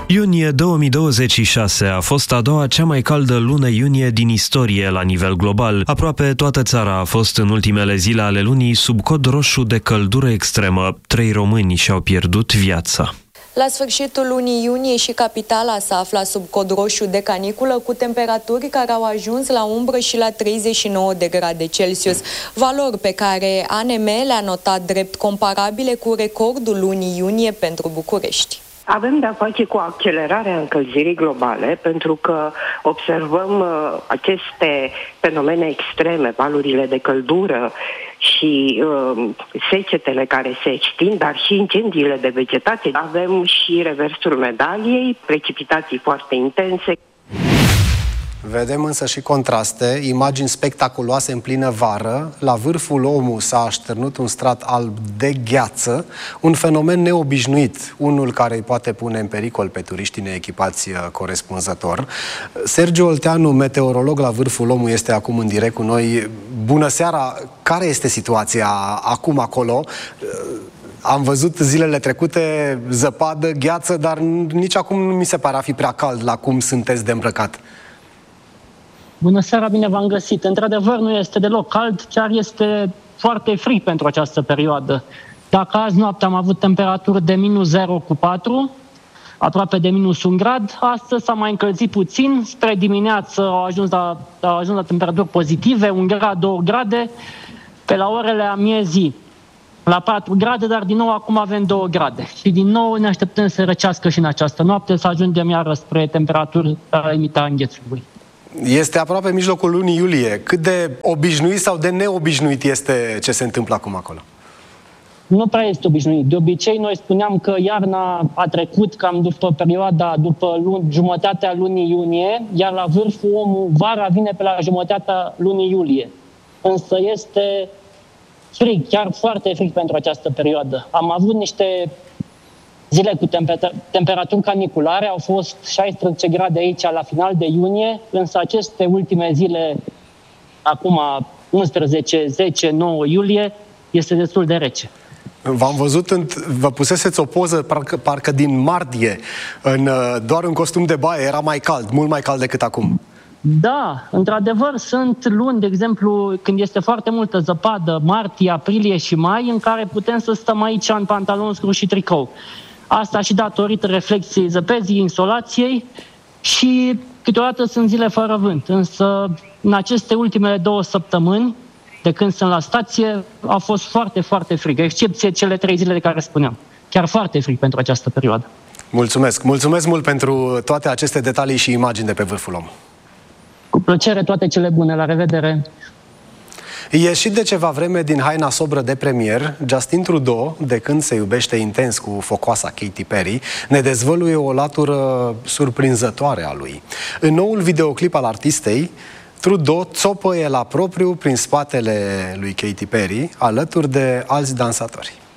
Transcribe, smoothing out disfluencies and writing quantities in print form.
Iunie 2026 a fost a doua cea mai caldă lună iunie din istorie la nivel global. Aproape toată țara a fost în ultimele zile ale lunii sub cod roșu de căldură extremă. 3 români și-au pierdut viața. La sfârșitul lunii iunie și capitala s-a aflat sub cod roșu de caniculă cu temperaturi care au ajuns la umbră și la 39 de grade Celsius, valori pe care ANM le-a notat drept comparabile cu recordul lunii iunie pentru București. Avem de-a face cu accelerarea încălzirii globale, pentru că observăm aceste fenomene extreme, valurile de căldură și secetele care se extind, dar și incendiile de vegetație. Avem și reversul medaliei, precipitații foarte intense. Vedem însă și contraste, imagini spectaculoase în plină vară. La vârful Omu s-a așternut un strat alb de gheață, un fenomen neobișnuit, unul care îi poate pune în pericol pe turiștii neechipați corespunzător. Sergiu Olteanu, meteorolog la vârful Omu, este acum în direct cu noi. Bună seara! Care este situația acum acolo? Am văzut zilele trecute zăpadă, gheață, dar nici acum nu mi se pare a fi prea cald la cum sunteți de îmbrăcat. Bună seara, bine v-am găsit. Într-adevăr, nu este deloc cald, chiar este foarte frig pentru această perioadă. Dacă azi noapte am avut temperaturi de minus 0,4, aproape de minus 1 grad, astăzi s-a mai încălzit puțin, spre dimineață au ajuns la temperaturi pozitive, 1 grad, 2 grade, pe la orele amiezii la 4 grade, dar din nou acum avem 2 grade. Și din nou ne așteptăm să răcească și în această noapte, să ajungem iară spre temperaturi la limita înghețului. Este aproape mijlocul lunii iulie. Cât de obișnuit sau de neobișnuit este ce se întâmplă acum acolo? Nu prea este obișnuit. De obicei, noi spuneam că iarna a trecut cam după jumătatea lunii iunie, iar la vârful Omu vara vine pe la jumătatea lunii iulie. Însă este frig, chiar foarte frig pentru această perioadă. Am avut niște zile cu temperaturi caniculare, au fost 16 grade aici la final de iunie, însă aceste ultime zile, acum 11, 10, 9 iulie, este destul de rece. V-am văzut, vă puseseți o poză parcă din martie, doar în costum de baie, era mai cald, mult mai cald decât acum. Da, într-adevăr, sunt luni, de exemplu, când este foarte multă zăpadă, martie, aprilie și mai, în care putem să stăm aici în pantaloni scurs și tricou. Asta și datorită reflexiei zăpezii, insolației și câteodată sunt zile fără vânt. Însă în aceste ultimele 2 săptămâni, de când sunt la stație, a fost foarte, foarte frig. Excepție cele 3 zile de care spuneam. Chiar foarte frig pentru această perioadă. Mulțumesc! Mulțumesc mult pentru toate aceste detalii și imagini de pe vârful Omu. Cu plăcere, toate cele bune. La revedere! Ieșit de ceva vreme din haina sobră de premier, Justin Trudeau, de când se iubește intens cu focoasa Katy Perry, ne dezvăluie o latură surprinzătoare a lui. În noul videoclip al artistei, Trudeau țopăie la propriu prin spatele lui Katy Perry, alături de alți dansatori.